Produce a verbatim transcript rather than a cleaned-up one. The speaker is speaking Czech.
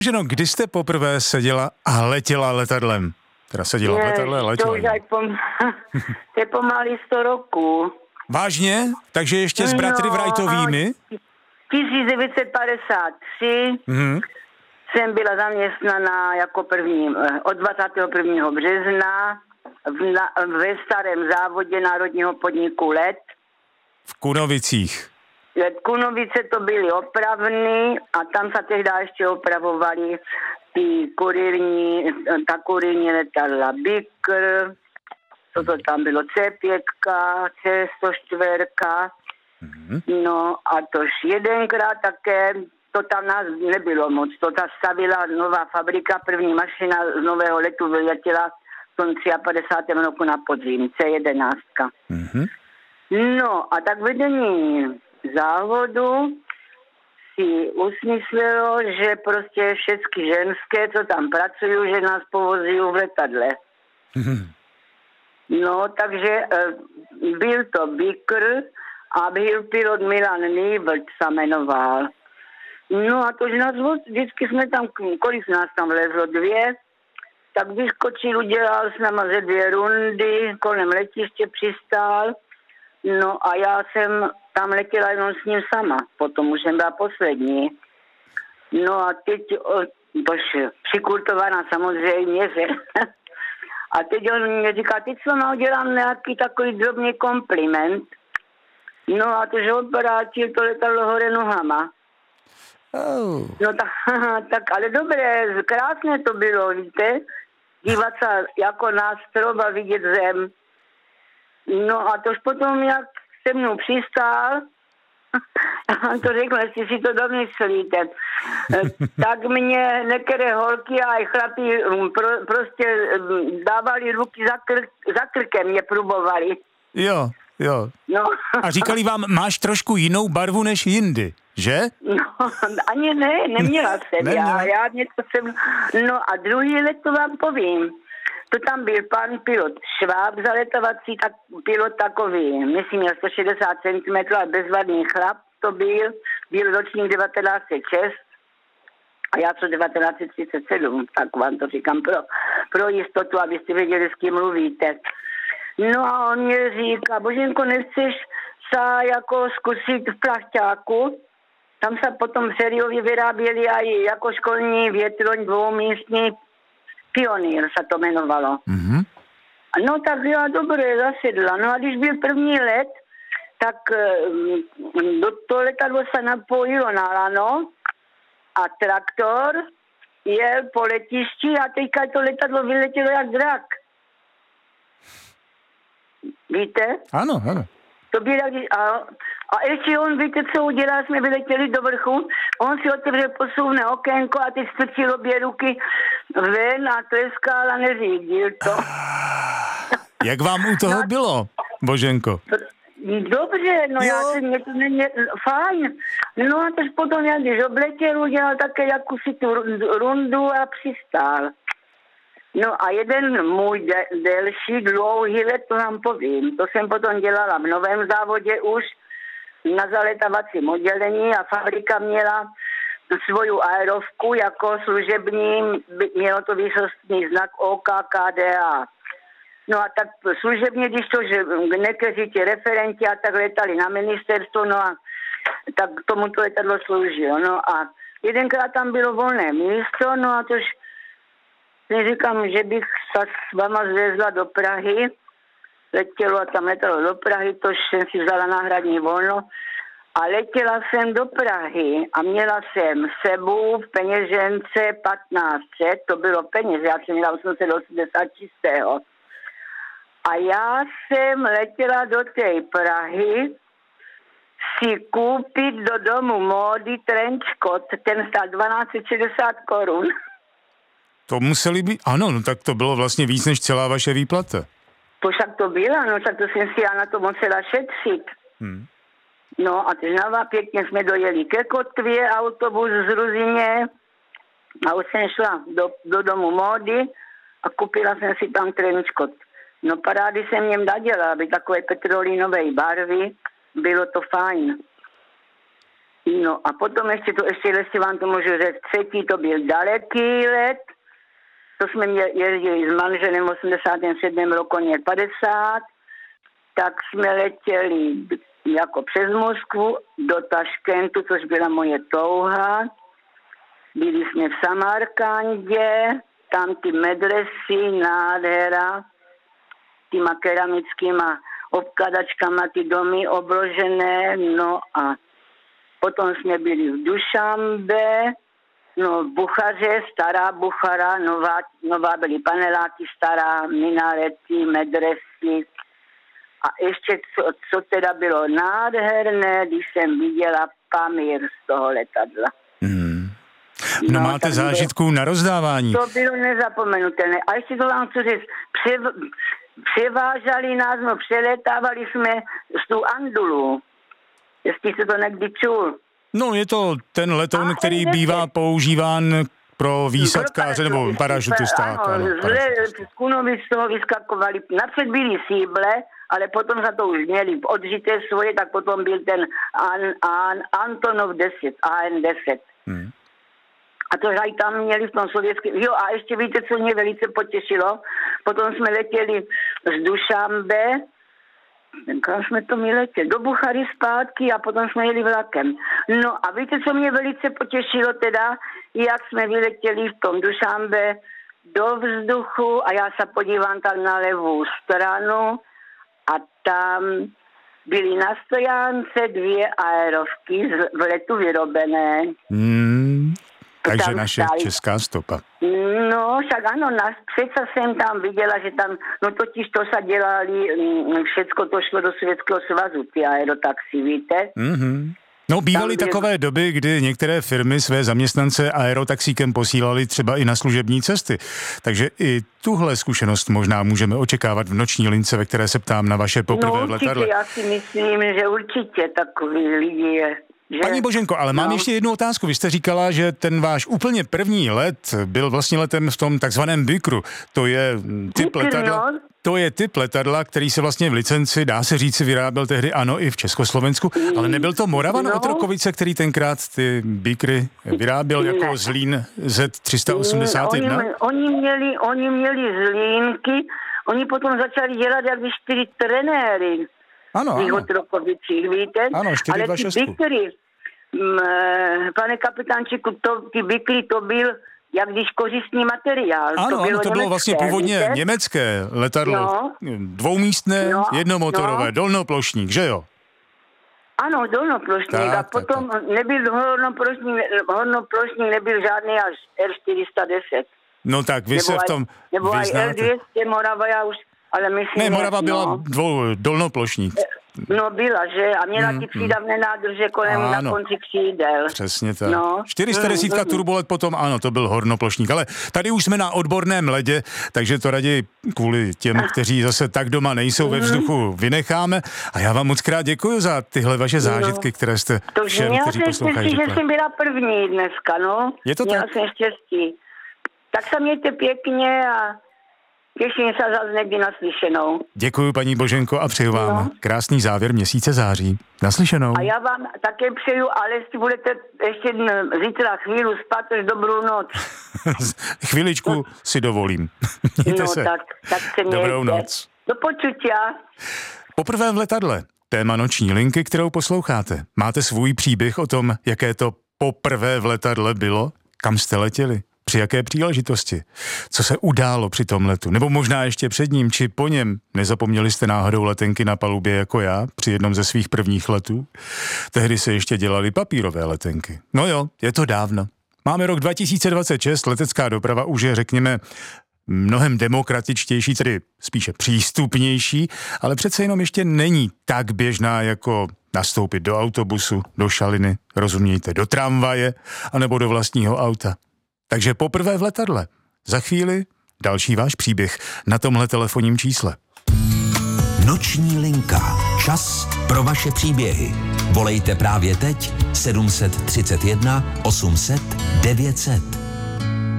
Ženo, kdy jste poprvé seděla a letěla letadlem? Teda seděla v letadle a letěla. To už aj pom... to je pomaly sto roků. Vážně? Takže ještě s bratry No, Wrightovými? tisíc devět set padesát tři Mhm. jsem byla zaměstnaná jako první od dvacátého prvního března v na, ve starém závodě Národního podniku Let. V Kunovicích. Kunovice to byly opravny a tam se tehdy ještě opravovali ty kurírní, ta kurírní letadla Bikr, co to tam bylo, C pět, C sto čtyři, mm-hmm. no a tož jedenkrát také, to tam nás nebylo moc, to ta stavila nová fabrika, první mašina z nového letu vyletěla v tom padesátém třetím roku na podzim, C jedenáct. Mm-hmm. No a tak vedení závodu si usmyslelo, že prostě všechny ženské, co tam pracují, že nás povozí v letadle. Mm-hmm. No, takže byl to Bikr a byl pilot Milan Nývrt se jmenoval. No a tož nás vždycky jsme tam, kolik nás tam vlezlo, dvě, tak vyskočil, udělal s náma ze dvě rundy, kolem letiště přistál. No a já jsem tam letěla jenom s ním sama, potom už jsem byla poslední. No a teď, tož přikultovaná samozřejmě, že... A teď on mě říká, teď jsem udělám nějaký takový drobný kompliment. No a to, že odparáčil to letadlo hore nohama. Oh. No tak, tak, ale dobré, krásné to bylo, víte, dívat se jako na strop a vidět zem. No a tož potom, jak se mnou přistál, on to řekl, jestli si to domyslíte, tak mě některé holky a i chlapi pro, prostě dávali ruky za, krk, za krkem, mě prubovali. Jo, jo. No. A říkali vám, máš trošku jinou barvu než jindy, že? No, ani ne, neměla jsem já, já něco jsem, no a druhý let to vám povím. To tam byl pan pilot Šváb zaletovací, tak pilot takový, myslím, měl sto šedesát centimetrů, ale bezvadný chlap to byl, byl ročník devatenáct set šest a já co devatenáct set třicet sedm, tak vám to říkám pro, pro jistotu, abyste věděli, s kým mluvíte. No a on mě říká, Boženko, nechceš se jako zkusit v Prachťáku? Tam se potom sériově vyráběli i jako školní větroň dvoumístní Pionýr se to jmenovalo. Mm-hmm. No tak já dobré zasedla. No a když byl první let, tak do toho letadlo se napojilo na lano a traktor jel po letišti a teďka to letadlo vyletělo jak drak. Víte? Ano, ano. To byl jak, a, a ještě on, víte, co udělal, jsme vyletěli do vrchu, on si otevřel posuvné okénko a teď strčil obě ruky ven a tleskal a neřídil to. Jak vám u toho no, bylo, Boženko? Dobře, no jo. Já jsem, mě to není fajn. No a tož potom, jak když obletěl, udělal také jakousi tu rundu a přistál. No a jeden můj de- delší, dlouhý let, to vám povím. To jsem potom dělala v novém závodě už na zaletavacím oddělení a fabrika měla svoju aerovku jako služební, mělo to výsostný znak O K K D A. No a tak služebně, když to, že někteří ti referenti a tak letali na ministerstvo, no a tak tomu to letadlo sloužilo. No a jedenkrát tam bylo volné místo, no a tož říkám, že bych se s váma zvezla do Prahy, letělo a tam letalo do Prahy, tož jsem si vzala náhradní volno a letěla jsem do Prahy a měla jsem sebou v peněžence patnáct set, to bylo peněz, já jsem měla osm set osmdesát čistého. A já jsem letěla do té Prahy si koupit do domu módy trench coat, ten stál dvanáct set šedesát korun. To museli být, ano, no tak to bylo vlastně víc než celá vaše výplata. To však to byla, no tak to jsem si já na to musela šetřit. Hmm. No a teď znova pěkně jsme dojeli ke Kotvě, autobus z Ruzině a už jsem šla do, do domu módy a koupila jsem si tam trench coat. No parády jsem něm nadělala, aby takové petrolínové barvy, bylo to fajn. No a potom ještě to, ještě, ještě vám to můžu říct, třetí to byl daleký let, to jsme jezdili s manželem v osmdesátém sedmém roku padesát, tak jsme letěli jako přes Moskvu do Taškentu, což byla moje touha. Byli jsme v Samarkandě, tam ty medresy, nádhera, těma keramickýma obkladačkama, ty domy obložené, no a potom jsme byli v Dušanbe, no v Buchaře, stará Buchara, nová, nová byly paneláky, stará, minarety, medresy. A ještě, co, co teda bylo nádherné, když jsem viděla Pamír z toho letadla. Hmm. No, no máte zážitků bylo, na rozdávání. To bylo nezapomenutelné. A ještě to vám chci říct, přev, převážali nás, no přeletávali jsme z tu Andulu. Jestli se to někdy čul. No je to ten letoun, a který bývá používán pro výsadkáře nebo parašutista. Ano, ano z Kunovic z toho vyskakovali. Napřed byly síble, ale potom za to už měli odžité svoje, tak potom byl ten An, An, Antonov deset, A N deset. Hmm. A to aj tam měli v tom sovětském. Jo, a ještě víte, co mě velice potěšilo? Potom jsme letěli z Dušanbe, kam jsme to měli letěli? Do Buchary zpátky a potom jsme jeli vlakem. No a víte, co mě velice potěšilo teda? Jak jsme vyletěli v tom Dušanbe do vzduchu a já se podívám tam na levou stranu a tam byly na stojánce dvě aerovky v letu vyrobené. Hmm, takže naše stali. Česká stopa. No, však ano, nás, přece jsem tam viděla, že tam, no totiž to se dělali, všecko to šlo do Sovětského svazu, ty aerotaxi, víte? Mhm. No, bývaly tam takové doby, kdy některé firmy své zaměstnance aerotaxíkem posílali třeba i na služební cesty. Takže i tuhle zkušenost možná můžeme očekávat v noční lince, ve které se ptám na vaše poprvé no, v letadle. Já si myslím, že určitě takový lidi je. Že? Paní Boženko, ale mám no. ještě jednu otázku. Vy jste říkala, že ten váš úplně první let byl vlastně letem v tom takzvaném Bykru. To je typ Bykr, letadla. No. To je typ letadla, který se vlastně v licenci, dá se říci, vyráběl tehdy, ano, i v Československu, ale nebyl to Moravan no. Otrokovice, který tenkrát ty Bykry vyráběl ne. jako Zlín Z tři sta osmdesát jedna? Ne, oni, oni, měli, oni měli Zlínky, oni potom začali dělat jak čtyři trenéry. Ano, ano. Otrokovicích, víte? Ano, čtyři dva šest. Ale ty Bykry, pane kapitánčiku, to, ty Bykry, to byl jak když kořistný materiál. Ano, to bylo, ano, to bylo vlastně původně víte? německé letadlo. No. Dvoumístné, no, jednomotorové, no. dolnoplošník, že jo? Ano, dolnoplošník. Tak, a potom tak, tak. nebyl hornoplošník, hornoplošník nebyl žádný až R čtyři sta deset. No tak, vy nebo se v tom nebo vyznáte. Nebo R dvě stě Morava, já už, ale myslím... Ne, Morava no. byla dvou, dolnoplošník. No byla, že? A měla mm, ty přídavné nádrže kolem ano, na konci křídel. Přesně tak. No. čtyři sta deset mm, turbolet potom, ano, to byl hornoplošník. Ale tady už jsme na odborném ledě, takže to raději kvůli těm, kteří zase tak doma nejsou mm. ve vzduchu, vynecháme. A já vám moc krát děkuji za tyhle vaše zážitky, no. které jste to všem, kteří poslouchají, řekla. Že jsem byla první dneska, no. Je to měla tak? jsem štěstí. Tak se mějte pěkně a těším se zase někdy naslyšenou. Děkuji, paní Boženko, a přeju vám no. krásný závěr měsíce září. Naslyšenou. A já vám také přeju, ale jestli budete ještě zítra chvíli spát, až dobrou noc. Chviličku no. si dovolím. Mějte no, se. Tak, tak se mějte. Dobrou noc. Do počutia. Poprvé v letadle. Téma noční linky, kterou posloucháte. Máte svůj příběh o tom, jaké to poprvé v letadle bylo? Kam jste letěli? Při jaké příležitosti? Co se událo při tom letu? Nebo možná ještě před ním, či po něm? Nezapomněli jste náhodou letenky na palubě jako já při jednom ze svých prvních letů? Tehdy se ještě dělaly papírové letenky. No jo, je to dávno. Máme rok dva tisíce dvacet šest, letecká doprava už je, řekněme, mnohem demokratičtější, tedy spíše přístupnější, ale přece jenom ještě není tak běžná jako nastoupit do autobusu, do šaliny, rozumějte, do tramvaje, anebo do vlastního auta. Takže poprvé v letadle. Za chvíli další váš příběh na tomhle telefonním čísle. Noční linka. Čas pro vaše příběhy. Volejte právě teď sedm set třicet jedna osm set devět set.